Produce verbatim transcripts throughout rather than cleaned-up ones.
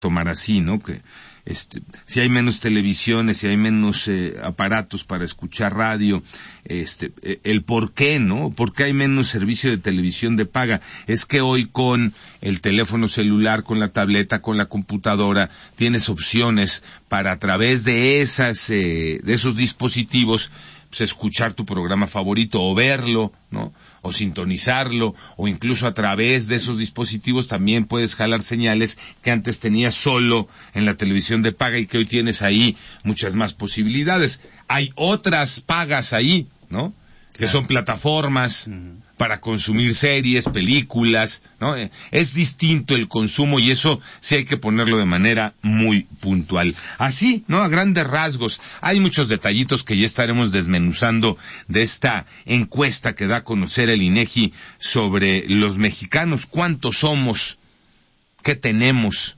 tomar así, ¿no? Que este, si hay menos televisiones, si hay menos eh, aparatos para escuchar radio, este, eh, el por qué, ¿no? ¿Por qué hay menos servicio de televisión de paga? Es que hoy con el teléfono celular, con la tableta, con la computadora, tienes opciones para a través de esas, eh, de esos dispositivos, pues escuchar tu programa favorito o verlo, ¿no? O sintonizarlo, o incluso a través de esos dispositivos también puedes jalar señales que antes tenías solo en la televisión de paga y que hoy tienes ahí muchas más posibilidades. Hay otras pagas ahí, ¿no? Que son plataformas uh-huh. para consumir series, películas, ¿no? Es distinto el consumo y eso sí hay que ponerlo de manera muy puntual. Así, ¿no? A grandes rasgos. Hay muchos detallitos que ya estaremos desmenuzando de esta encuesta que da a conocer el INEGI sobre los mexicanos. ¿Cuántos somos? ¿Qué tenemos?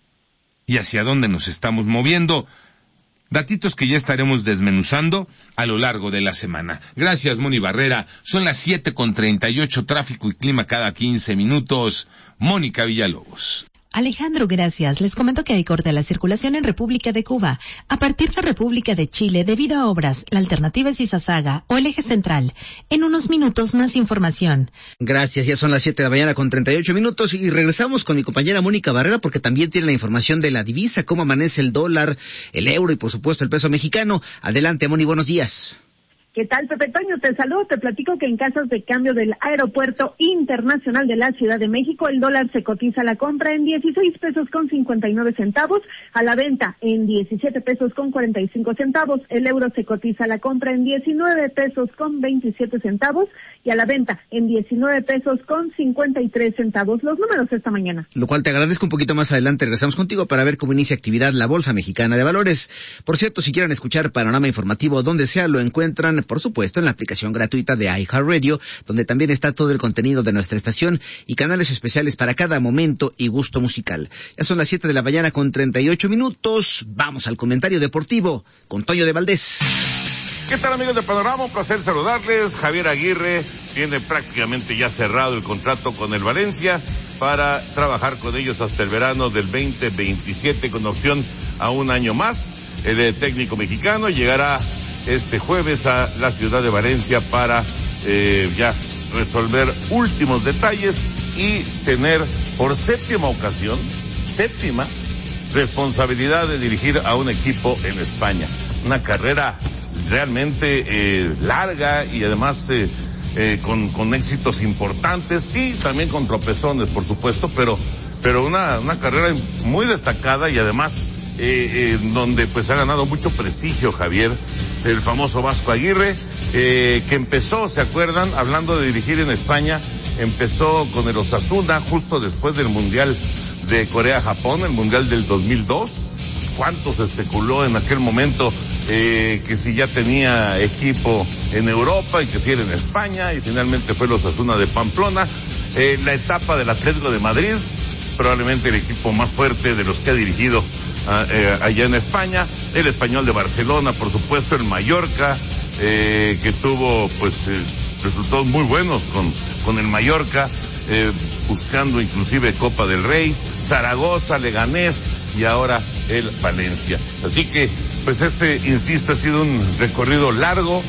¿Y hacia dónde nos estamos moviendo? Datitos que ya estaremos desmenuzando a lo largo de la semana. Gracias, Moni Barrera. Son las siete con treinta y ocho, tráfico y clima cada quince minutos. Mónica Villalobos. Alejandro, gracias. Les comento que hay corte a la circulación en República de Cuba. A partir de República de Chile, debido a obras, la alternativa es Izazaga o el eje central. En unos minutos, más información. Gracias, ya son las siete de la mañana con treinta y ocho minutos y regresamos con mi compañera Mónica Barrera porque también tiene la información de la divisa, cómo amanece el dólar, el euro y por supuesto el peso mexicano. Adelante, Moni, buenos días. ¿Qué tal, Pepe Toño? Te saludo, te platico que en casas de cambio del Aeropuerto Internacional de la Ciudad de México, el dólar se cotiza a la compra en dieciséis pesos con cincuenta y nueve centavos, a la venta en diecisiete pesos con cuarenta y cinco centavos, el euro se cotiza a la compra en diecinueve pesos con veintisiete centavos y a la venta en diecinueve pesos con cincuenta y tres centavos. Los números esta mañana. Lo cual te agradezco. Un poquito más adelante regresamos contigo para ver cómo inicia actividad la Bolsa Mexicana de Valores. Por cierto, si quieren escuchar Panorama Informativo donde sea, lo encuentran por supuesto en la aplicación gratuita de iHeartRadio, donde también está todo el contenido de nuestra estación y canales especiales para cada momento y gusto musical. Ya son las siete de la mañana con treinta y ocho minutos. Vamos al comentario deportivo con Toño de Valdés. ¿Qué tal, amigos de Panorama? Un placer saludarles. Javier Aguirre tiene prácticamente ya cerrado el contrato con el Valencia para trabajar con ellos hasta el verano del veinte veintisiete con opción a un año más. El técnico mexicano llegará este jueves a la ciudad de Valencia para eh, ya resolver últimos detalles y tener por séptima ocasión, séptima, responsabilidad de dirigir a un equipo en España. Una carrera realmente eh, larga y además eh, eh, con, con éxitos importantes, sí, también con tropezones, por supuesto, pero, pero una, una carrera muy destacada y además eh, eh, donde pues ha ganado mucho prestigio, Javier, el famoso Vasco Aguirre, eh, que empezó, ¿se acuerdan? Hablando de dirigir en España, empezó con el Osasuna justo después del Mundial de Corea-Japón, el Mundial del dos mil dos. ¿Cuánto se especuló en aquel momento eh, que si ya tenía equipo en Europa y que si era en España? Y finalmente fue el Osasuna de Pamplona. Eh, la etapa del Atlético de Madrid, probablemente el equipo más fuerte de los que ha dirigido eh, allá en España. El Español de Barcelona, por supuesto, el Mallorca, eh, que tuvo pues eh, resultados muy buenos con, con el Mallorca, eh, buscando inclusive Copa del Rey, Zaragoza, Leganés y ahora el Valencia. Así que, pues este, insisto, ha sido un recorrido largo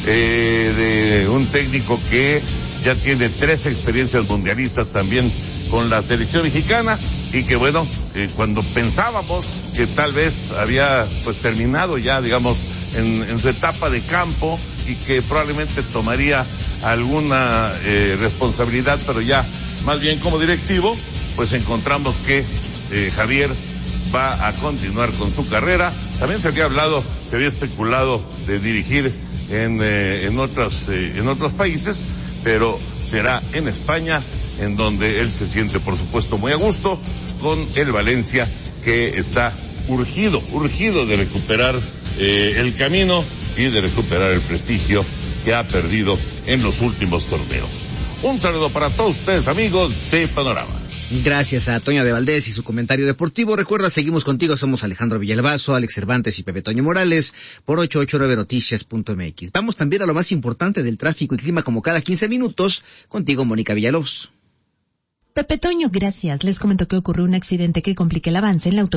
eh, de un técnico que ya tiene tres experiencias mundialistas también con la selección mexicana y que bueno, eh, cuando pensábamos que tal vez había pues terminado ya, digamos, en, en su etapa de campo y que probablemente tomaría alguna eh, responsabilidad, pero ya más bien como directivo, pues encontramos que eh, Javier va a continuar con su carrera. También se había hablado, se había especulado de dirigir en eh, en otras eh, en otros países, pero será en España, en donde él se siente, por supuesto, muy a gusto con el Valencia, que está urgido, urgido de recuperar eh, el camino y de recuperar el prestigio que ha perdido en los últimos torneos. Un saludo para todos ustedes, amigos de Panorama. Gracias a Toño de Valdés y su comentario deportivo. Recuerda, seguimos contigo, somos Alejandro Villalbazo, Alex Cervantes y Pepe Toño Morales por ochocientos ochenta y nueve noticias punto m x. Vamos también a lo más importante del tráfico y clima como cada quince minutos. Contigo, Mónica Villalobos. Pepe Toño, gracias. Les comento que ocurrió un accidente que complica el avance en la autopista